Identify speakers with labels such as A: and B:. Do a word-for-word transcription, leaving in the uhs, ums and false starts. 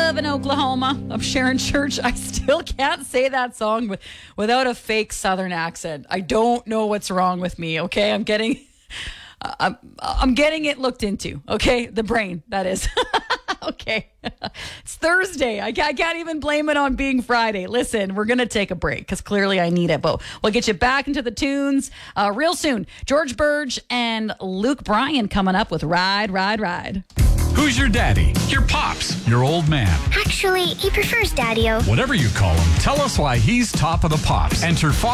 A: Love in Oklahoma of Sharon Church. I still can't say that song with, without a fake Southern accent. I don't know what's wrong with me, okay? I'm getting uh, I'm, I'm getting it looked into, okay? The brain, that is. Okay. It's Thursday. I can't, I can't even blame it on being Friday. Listen, we're going to take a break because clearly I need it, but we'll get you back into the tunes uh, real soon. George Burge and Luke Bryan coming up with Ride, Ride, Ride.
B: Who's your daddy? Your pops? Your old man?
C: Actually, he prefers Daddy-O.
B: Whatever you call him, tell us why he's top of the pops. Enter